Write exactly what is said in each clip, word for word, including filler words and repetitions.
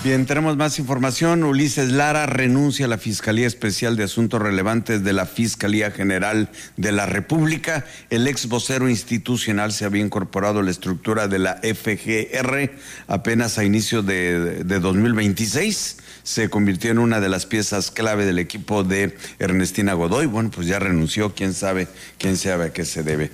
Bien, tenemos más información. Ulises Lara renuncia a la Fiscalía Especial de Asuntos Relevantes de la Fiscalía General de la República. El ex vocero institucional se había incorporado a la estructura de la F G R apenas a inicios de, de dos mil veintiséis. Se convirtió en una de las piezas clave del equipo de Ernestina Godoy. Bueno, pues ya renunció, quién sabe, quién sabe a qué se debe.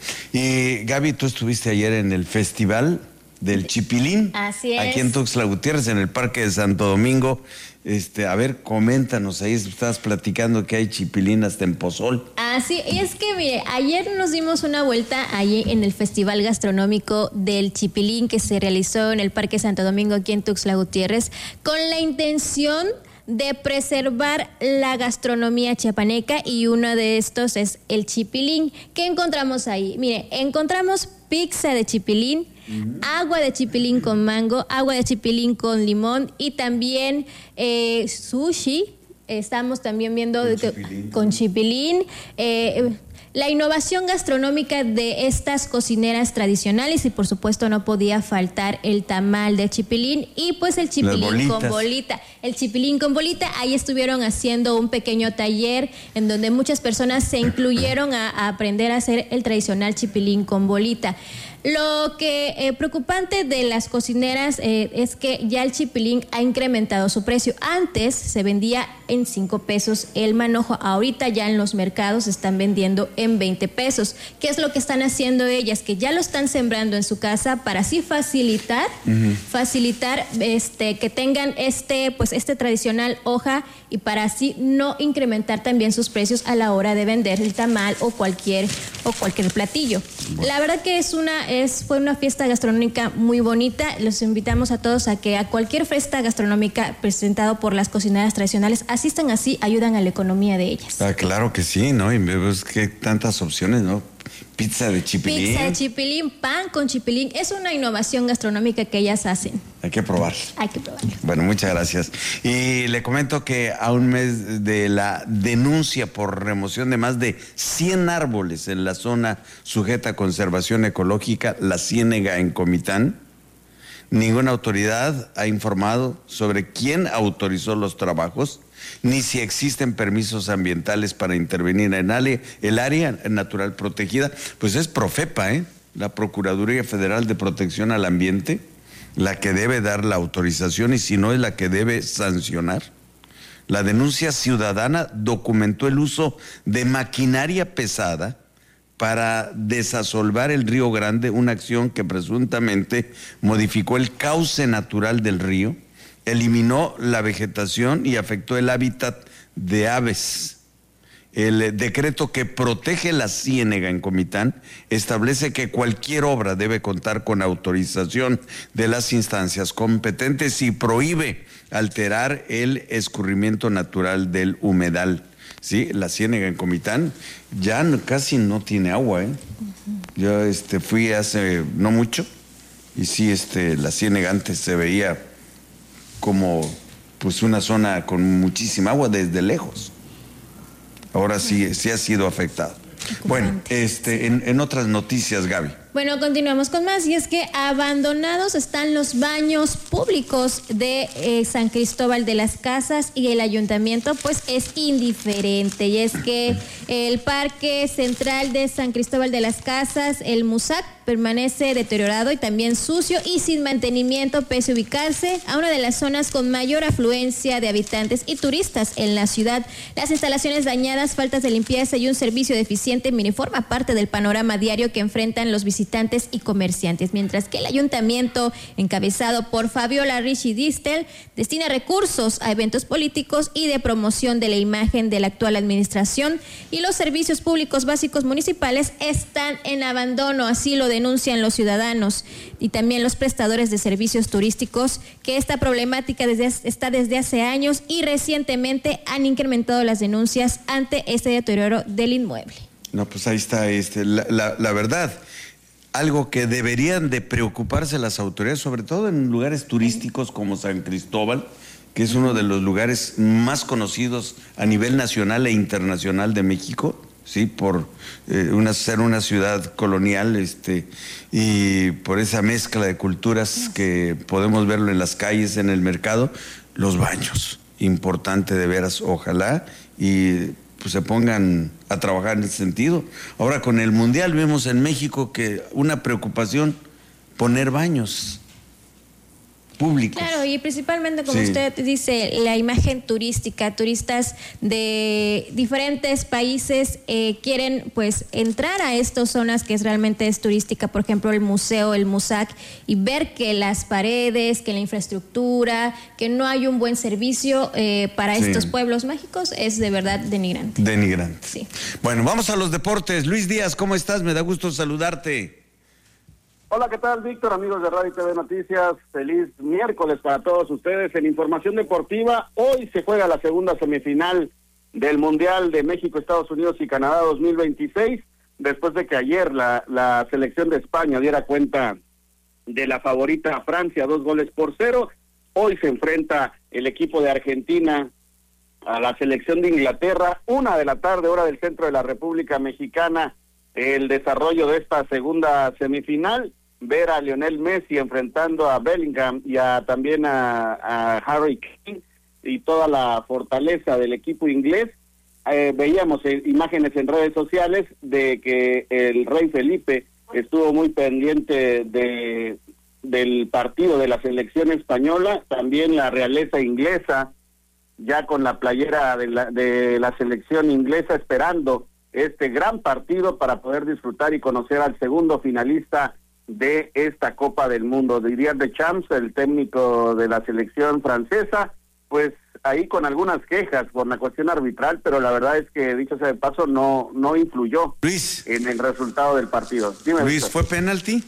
Y Gaby, tú estuviste ayer en el festival del Chipilín. Así es. Aquí en Tuxtla Gutiérrez, en el Parque de Santo Domingo. Este, a ver, coméntanos, ahí estabas platicando que hay chipilín hasta en pozol. Así, y es que mire, ayer nos dimos una vuelta allí en el Festival Gastronómico del Chipilín que se realizó en el Parque Santo Domingo aquí en Tuxtla Gutiérrez, con la intención de preservar la gastronomía chiapaneca, y uno de estos es el chipilín. ¿Qué encontramos ahí? Mire, encontramos pizza de chipilín, uh-huh. agua de chipilín con mango, agua de chipilín con limón y también eh, sushi. Estamos también viendo con chipilín, con chipilín eh, la innovación gastronómica de estas cocineras tradicionales, y por supuesto no podía faltar el tamal de chipilín y pues el chipilín con bolita. El chipilín con bolita, ahí estuvieron haciendo un pequeño taller en donde muchas personas se incluyeron a, a aprender a hacer el tradicional chipilín con bolita. Lo que eh, preocupante de las cocineras eh, es que ya el chipilín ha incrementado su precio. Antes se vendía en cinco pesos el manojo, ahorita ya en los mercados se están vendiendo en veinte pesos. ¿Qué es lo que están haciendo ellas? Que ya lo están sembrando en su casa para así facilitar, uh-huh. facilitar este, que tengan este, pues este tradicional hoja, y para así no incrementar también sus precios a la hora de vender el tamal o cualquier, o cualquier platillo. Bueno. La verdad que es una Es, fue una fiesta gastronómica muy bonita. Los invitamos a todos a que a cualquier fiesta gastronómica presentado por las cocineras tradicionales asistan, así ayudan a la economía de ellas. Ah, claro que sí, ¿no? Y ves que tantas opciones, ¿no? Pizza de chipilín. Pizza de chipilín, pan con chipilín. Es una innovación gastronómica que ellas hacen. Hay que probar. Hay que probarlo. Bueno, muchas gracias. Y le comento que a un mes de la denuncia por remoción de más de cien árboles en la zona sujeta a conservación ecológica, La Ciénega en Comitán, ninguna autoridad ha informado sobre quién autorizó los trabajos, ni si existen permisos ambientales para intervenir en el área natural protegida. Pues es Profepa, ¿eh? La Procuraduría Federal de Protección al Ambiente, la que debe dar la autorización, y si no es la que debe sancionar. La denuncia ciudadana documentó el uso de maquinaria pesada para desasolvar el Río Grande, una acción que presuntamente modificó el cauce natural del río, eliminó la vegetación y afectó el hábitat de aves. El decreto que protege la Ciénega en Comitán establece que cualquier obra debe contar con autorización de las instancias competentes y prohíbe alterar el escurrimiento natural del humedal. Sí, la Ciénega en Comitán ya no, casi no tiene agua, ¿eh? Uh-huh. Yo este, fui hace no mucho y sí, este, la Ciénega antes se veía como pues una zona con muchísima agua desde lejos. Ahora sí, sí ha sido afectado. Bueno, este, en, en otras noticias, Gaby. Bueno, continuamos con más, y es que abandonados están los baños públicos de eh, San Cristóbal de las Casas, y el ayuntamiento pues es indiferente, y es que el Parque Central de San Cristóbal de las Casas, el MUSAC, permanece deteriorado y también sucio y sin mantenimiento, pese a ubicarse a una de las zonas con mayor afluencia de habitantes y turistas en la ciudad. Las instalaciones dañadas, faltas de limpieza y un servicio deficiente mini forma parte del panorama diario que enfrentan los visitantes visitantes y comerciantes, mientras que el ayuntamiento, encabezado por Fabiola Richie Distel, destina recursos a eventos políticos y de promoción de la imagen de la actual administración, y los servicios públicos básicos municipales están en abandono, así lo denuncian los ciudadanos y también los prestadores de servicios turísticos, que esta problemática desde, está desde hace años, y recientemente han incrementado las denuncias ante este deterioro del inmueble. No, pues ahí está, este, la, la, la verdad. Algo que deberían de preocuparse las autoridades, sobre todo en lugares turísticos como San Cristóbal, que es uno de los lugares más conocidos a nivel nacional e internacional de México, sí, por eh, una, ser una ciudad colonial, este, y por esa mezcla de culturas que podemos verlo en las calles, en el mercado, los baños, importante de veras, ojalá, y pues se pongan a trabajar en ese sentido. Ahora con el Mundial vemos en México que una preocupación, poner baños públicos. Claro, y principalmente, como sí. usted dice, la imagen turística, turistas de diferentes países eh, quieren pues entrar a estas zonas que es realmente es turística, por ejemplo el museo, el MUSAC, y ver que las paredes, que la infraestructura, que no hay un buen servicio eh, para sí. estos pueblos mágicos, es de verdad denigrante. Denigrante. Sí. Bueno, vamos a los deportes. Luis Díaz, ¿cómo estás? Me da gusto saludarte. Hola, ¿qué tal, Víctor? Amigos de Radio y T V Noticias, feliz miércoles para todos ustedes. En información deportiva, hoy se juega la segunda semifinal del Mundial de México, Estados Unidos y Canadá dos mil veintiséis, después de que ayer la, la selección de España diera cuenta de la favorita Francia, dos goles por cero. Hoy se enfrenta el equipo de Argentina a la selección de Inglaterra, una de la tarde, hora del centro de la República Mexicana, el desarrollo de esta segunda semifinal. Ver a Lionel Messi enfrentando a Bellingham y a, también a, a Harry Kane y toda la fortaleza del equipo inglés. Eh, veíamos eh, imágenes en redes sociales de que el rey Felipe estuvo muy pendiente de del partido de la selección española, también la realeza inglesa, ya con la playera de la, de la selección inglesa esperando este gran partido para poder disfrutar y conocer al segundo finalista de esta Copa del Mundo. Didier Deschamps, el técnico de la selección francesa, pues ahí con algunas quejas por la cuestión arbitral, pero la verdad es que, dicho sea de paso, no no influyó Luis, en el resultado del partido. Dime, Luis, Víctor. ¿fue penalti?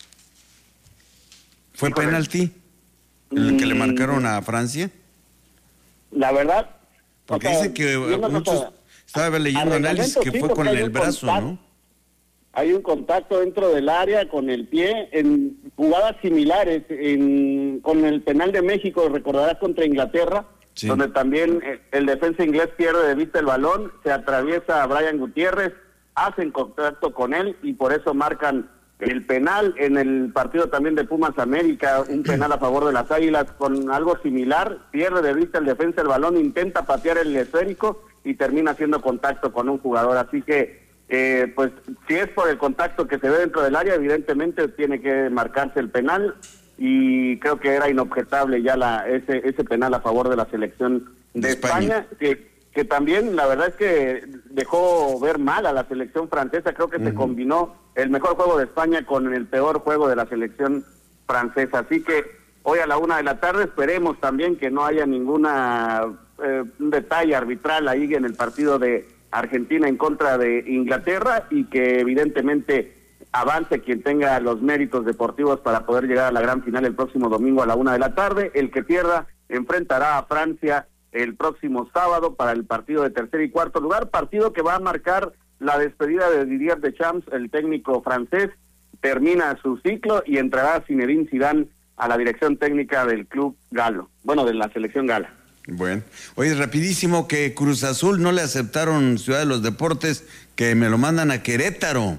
¿Fue Híjole. penalti el Mm, que le marcaron a Francia? La verdad... Porque o sea, dice que yo no muchos... sé, Estaba leyendo a análisis reglamento que sí, fue porque con hay el un brazo, contacto. ¿no? Hay un contacto dentro del área con el pie en jugadas similares en, con el penal de México, recordarás, contra Inglaterra, sí. donde también el defensa inglés pierde de vista el balón, se atraviesa a Brian Gutiérrez, hacen contacto con él y por eso marcan el penal. En el partido también de Pumas América, un penal a favor de las Águilas con algo similar, pierde de vista el defensa el balón, intenta patear el esférico y termina haciendo contacto con un jugador, así que Eh, pues si es por el contacto que se ve dentro del área, evidentemente tiene que marcarse el penal y creo que era inobjetable ya la ese ese penal a favor de la selección de, de España, España que, que también la verdad es que dejó ver mal a la selección francesa. Creo que uh-huh. se combinó el mejor juego de España con el peor juego de la selección francesa, así que hoy a la una de la tarde esperemos también que no haya ninguna eh, un detalle arbitral ahí en el partido de Argentina en contra de Inglaterra y que evidentemente avance quien tenga los méritos deportivos para poder llegar a la gran final el próximo domingo a la una de la tarde. El que pierda enfrentará a Francia el próximo sábado para el partido de tercer y cuarto lugar, partido que va a marcar la despedida de Didier Deschamps, el técnico francés, termina su ciclo y entrará Zinedine Zidane a la dirección técnica del club galo, bueno, de la selección gala. Bueno, oye, rapidísimo, que Cruz Azul no le aceptaron Ciudad de los Deportes, que me lo mandan a Querétaro.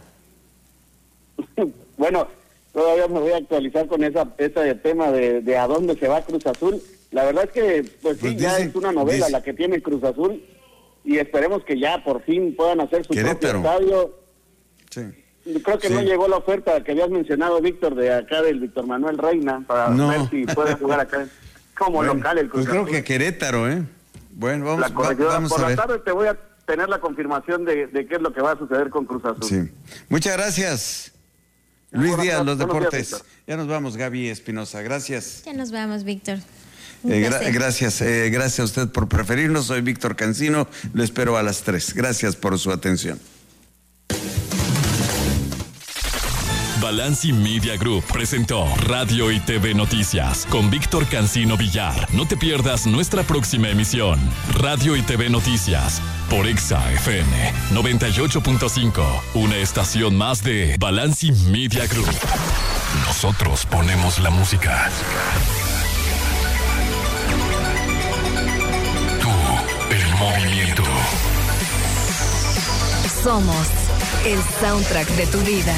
Bueno, todavía me voy a actualizar con esa ese tema de, de a dónde se va Cruz Azul. La verdad es que, pues, pues sí, dice, ya es una novela dice, la que tiene Cruz Azul y esperemos que ya por fin puedan hacer su Querétaro. propio estadio. Sí. Creo que sí. no llegó la oferta que habías mencionado, Víctor, de acá del Víctor Manuel Reina, para no. ver si puede jugar acá. Como bueno, local el Cruz pues creo Azul. que Querétaro, ¿eh? Bueno, vamos, la va, vamos por a la ver. tarde te voy a tener la confirmación de, de qué es lo que va a suceder con Cruz Azul. Sí. Muchas gracias. Luis Buenas, Díaz, los deportes. Días, ya nos vamos, Gaby Espinosa. Gracias. Ya nos vamos, Víctor. Eh, gra- gracias, eh, gracias a usted por preferirnos. Soy Víctor Cancino. Lo espero a las tres. Gracias por su atención. Balanci Media Group presentó Radio y T V Noticias con Víctor Cancino Villar. No te pierdas nuestra próxima emisión. Radio y T V Noticias por Exa F M noventa y ocho punto cinco. Una estación más de Balanci Media Group. Nosotros ponemos la música. Tú, el movimiento. Somos el soundtrack de tu vida.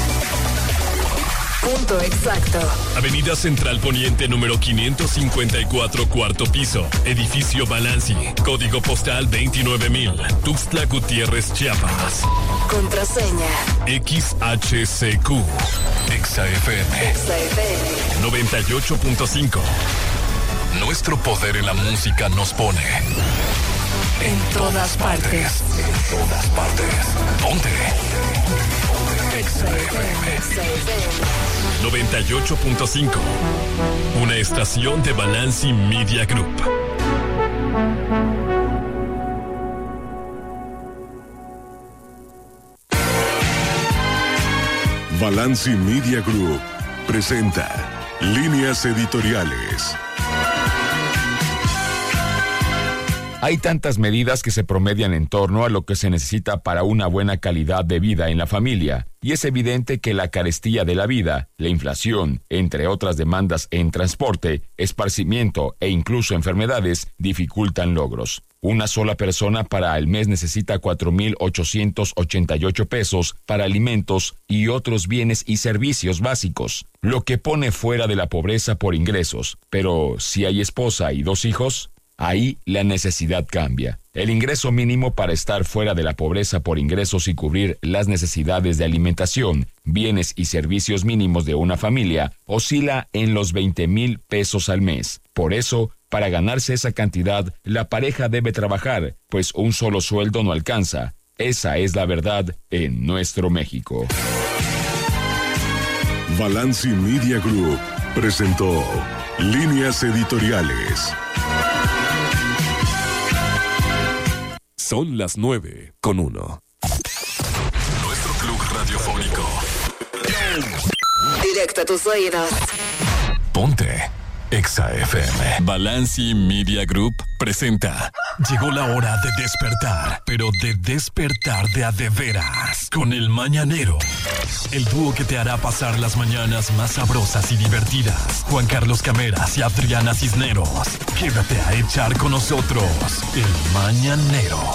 Punto exacto. Avenida Central Poniente número quinientos cincuenta y cuatro, cuarto piso. Edificio Balanci. Código postal veintinueve mil. Tuxtla Gutiérrez, Chiapas. Contraseña X H C Q. Exa F M. Exa F M. noventa y ocho punto cinco. Nuestro poder en la música nos pone en todas partes. En todas partes. Ponte. Exa F M. noventa y ocho punto cinco. Una estación de Balanci Media Group. Balanci Media Group presenta Líneas Editoriales. Hay tantas medidas que se promedian en torno a lo que se necesita para una buena calidad de vida en la familia, y es evidente que la carestía de la vida, la inflación, entre otras demandas en transporte, esparcimiento e incluso enfermedades, dificultan logros. Una sola persona para el mes necesita cuatro mil ochocientos ochenta y ocho pesos para alimentos y otros bienes y servicios básicos, lo que pone fuera de la pobreza por ingresos. Pero si hay esposa y dos hijos, ahí la necesidad cambia. El ingreso mínimo para estar fuera de la pobreza por ingresos y cubrir las necesidades de alimentación, bienes y servicios mínimos de una familia oscila en los veinte mil pesos al mes. Por eso, para ganarse esa cantidad, la pareja debe trabajar, pues un solo sueldo no alcanza. Esa es la verdad en nuestro México. Balanci Media Group presentó Líneas Editoriales. Son las nueve con uno. Nuestro club radiofónico. Directo a tus oídos. Ponte Exa F M. Balanci Media Group presenta. Llegó la hora de despertar, pero de despertar de a de veras. Con el Mañanero. El dúo que te hará pasar las mañanas más sabrosas y divertidas. Juan Carlos Cameras y Adriana Cisneros. Quédate a echar con nosotros. El Mañanero.